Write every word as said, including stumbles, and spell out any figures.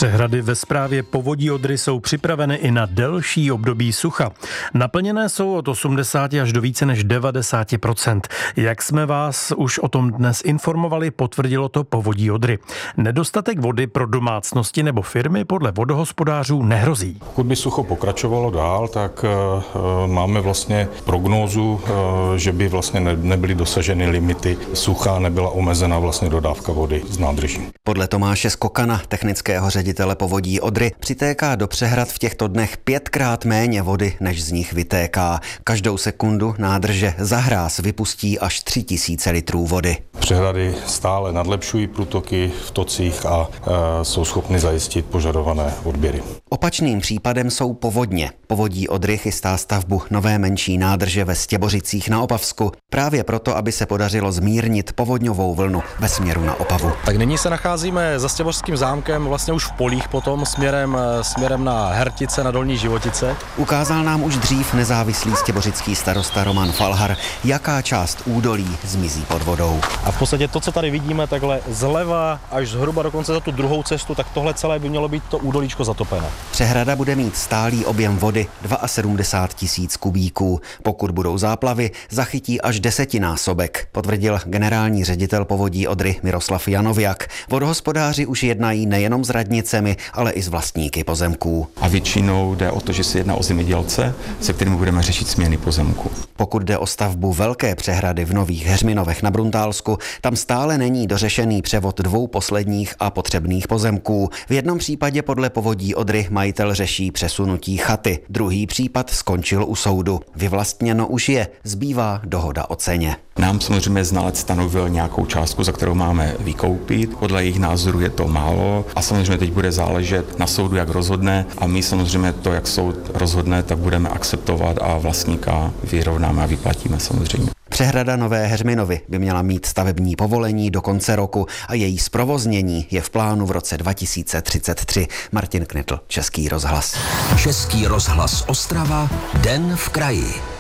Přehrady ve správě povodí Odry jsou připraveny i na delší období sucha. Naplněné jsou od osmdesáti až do více než devadesáti procent. Jak jsme vás už o tom dnes informovali, potvrdilo to povodí Odry. Nedostatek vody pro domácnosti nebo firmy podle vodohospodářů nehrozí. Pokud by sucho pokračovalo dál, tak uh, máme vlastně prognózu, uh, že by vlastně ne, nebyly dosaženy limity sucha, nebyla omezena vlastně dodávka vody z nádrží. Podle Tomáše Skokana, technického ředitele povodí Odry, přitéká do přehrad v těchto dnech pětkrát méně vody, než z nich vytéká. Každou sekundu nádrže za hráz vypustí až tři tisíce litrů vody. Přehrady stále nadlepšují průtoky v tocích a e, jsou schopny zajistit požadované odběry. Opačným případem jsou povodně. Povodí Odry chystá stavbu nové menší nádrže ve Stěbořicích na Opavsku. Právě proto, aby se podařilo zmírnit povodňovou vlnu ve směru na Opavu. Tak nyní se nacházíme za Stěbořským zámkem, vlastně už v polích potom, směrem, směrem na Hertice, na Dolní Životice. Ukázal nám už dřív nezávislý stěbořický starosta Roman Falhar, jaká část údolí zmizí pod vodou. A v podstatě to, co tady vidíme, takhle zleva až zhruba dokonce za tu druhou cestu, tak tohle celé by mělo být to údolíčko zatopené. Přehrada bude mít stálý objem vody sedmdesát dva tisíc kubíků. Pokud budou záplavy, zachytí až desetinásobek, potvrdil generální ředitel povodí Odry Miroslav Janoviak. Vodohospodáři už jednají nejenom s radnicemi, ale i s vlastníky pozemků. A většinou jde o to, že se jedná o zemědělce, se kterými budeme řešit směny pozemku. Pokud jde o stavbu velké přehrady v Nových Heřminovech na Bruntálsku, tam stále není dořešený převod dvou posledních a potřebných pozemků. V jednom případě podle povodí Odry majitel řeší přesunutí chaty. Druhý případ skončil u soudu. Vyvlastněno už je, zbývá dohoda o ceně. Nám samozřejmě znalec stanovil nějakou částku, za kterou máme vykoupit. Podle jejich názoru je to málo a samozřejmě teď bude záležet na soudu, jak rozhodne, a my samozřejmě to, jak soud rozhodne, tak budeme akceptovat a vlastníka vyrovnáme a vyplatíme samozřejmě. Přehrada Nové Heřminovy by měla mít stavební povolení do konce roku a její zprovoznění je v plánu v roce dva tisíce třicet tři. Martin Knitl, Český rozhlas. Český rozhlas Ostrava, Den v kraji.